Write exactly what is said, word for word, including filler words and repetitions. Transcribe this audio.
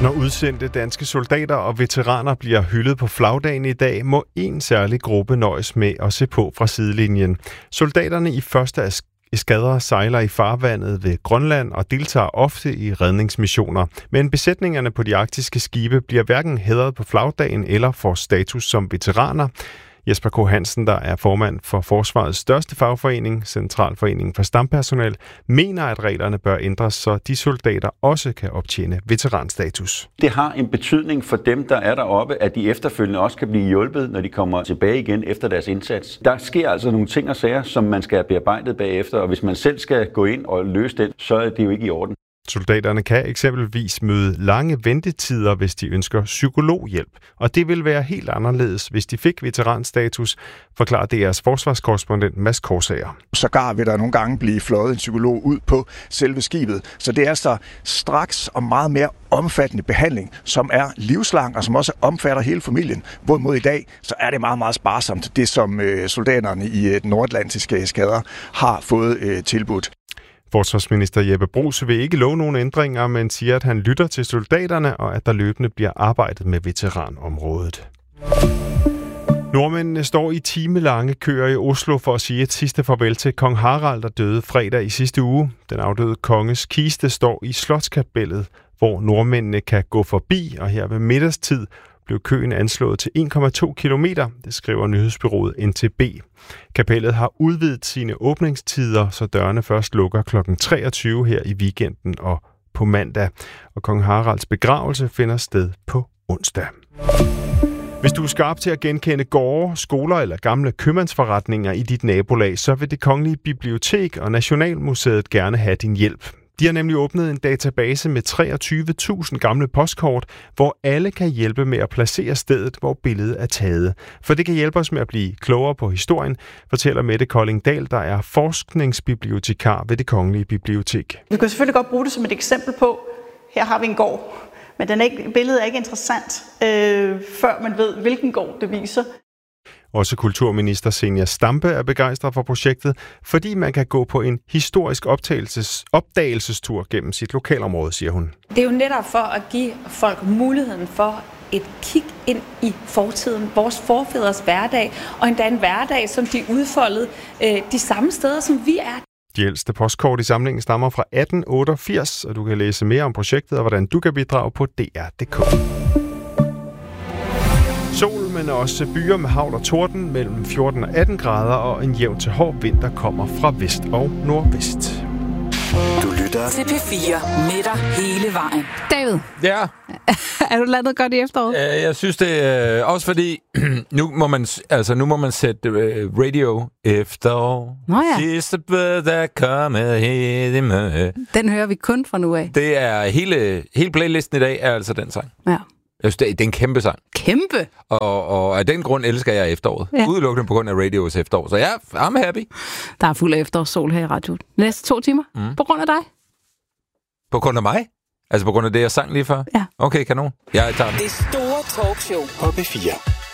Når udsendte danske soldater og veteraner bliver hyldet på flagdagen i dag, må en særlig gruppe nøjes med at se på fra sidelinjen. Soldaterne i første eskadre sejler i farvandet ved Grønland og deltager ofte i redningsmissioner. Men besætningerne på de arktiske skibe bliver hverken hædret på flagdagen eller får status som veteraner. Jesper K. Hansen, der er formand for Forsvarets største fagforening, Centralforeningen for Stampersonel, mener, at reglerne bør ændres, så de soldater også kan optjene veteranstatus. Det har en betydning for dem, der er deroppe, at de efterfølgende også kan blive hjulpet, når de kommer tilbage igen efter deres indsats. Der sker altså nogle ting og sager, som man skal have bearbejdet bagefter, og hvis man selv skal gå ind og løse det, så er det jo ikke i orden. Soldaterne kan eksempelvis møde lange ventetider, hvis de ønsker psykologhjælp. Og det vil være helt anderledes, hvis de fik veteranstatus, forklarer D R's forsvarskorrespondent Mads Korsager. Sågar vil der nogle gange blive fløjet en psykolog ud på selve skibet. Så det er så straks og meget mere omfattende behandling, som er livslang og som også omfatter hele familien. Hvorimod i dag, så er det meget, meget sparsomt, det som soldaterne i den nordatlantiske eskader har fået øh, tilbudt. Forsvarsminister Jeppe Bruus vil ikke love nogen ændringer, men siger, at han lytter til soldaterne, og at der løbende bliver arbejdet med veteranområdet. Nordmændene står i timelange køer i Oslo for at sige et sidste farvel til kong Harald, der døde fredag i sidste uge. Den afdøde konges kiste står i Slotskapellet, hvor nordmændene kan gå forbi, og her ved middagstid blev køen anslået til en komma to kilometer, det skriver nyhedsbureauet N T B. Kapellet har udvidet sine åbningstider, så dørene først lukker klokken treogtyve her i weekenden og på mandag. Og kong Haralds begravelse finder sted på onsdag. Hvis du er skarp til at genkende gårde, skoler eller gamle købmandsforretninger i dit nabolag, så vil Det Kongelige Bibliotek og Nationalmuseet gerne have din hjælp. De har nemlig åbnet en database med treogtyve tusind gamle postkort, hvor alle kan hjælpe med at placere stedet, hvor billedet er taget. For det kan hjælpe os med at blive klogere på historien, fortæller Mette Kolding-Dahl, der er forskningsbibliotekar ved Det Kongelige Bibliotek. Vi kan selvfølgelig godt bruge det som et eksempel på, her har vi en gård, men den er ikke, billedet er ikke interessant, øh, før man ved, hvilken gård det viser. Også kulturminister Zenia Stampe er begejstret for projektet, fordi man kan gå på en historisk optagelses, opdagelsestur gennem sit lokalområde, siger hun. Det er jo netop for at give folk muligheden for et kig ind i fortiden, vores forfædres hverdag, og endda en hverdag, som de udfoldede øh, de samme steder, som vi er. De ældste postkort i samlingen stammer fra atten otteogfirs, og du kan læse mere om projektet og hvordan du kan bidrage på D R punktum d k. Sol, men også byer med hagl og torden mellem fjorten og atten grader, og en jævn til hård vind, der kommer fra vest og nordvest. Du lytter til P fire med dig hele vejen. David. Ja. Er du landet godt i efteråret? Uh, jeg synes det er uh, også fordi nu må man altså nu må man sætte uh, radio efterår. Nå ja. Sidste bød der kommer hele med. Den hører vi kun fra nu af. Det er hele hele playlisten i dag er altså den sang. Ja. Jeg synes, det er en kæmpe sang. Kæmpe? Og, og af den grund elsker jeg efteråret. Ja. Udelukkende på grund af radios efterår. Så ja, I'm happy. Der er fuld af efterårssol her i radioen. Næste to timer. Mm. På grund af dig. På grund af mig? Altså på grund af det, jeg sang lige før? Ja. Okay, kanon. Jeg tager den. Det store talkshow på P fire.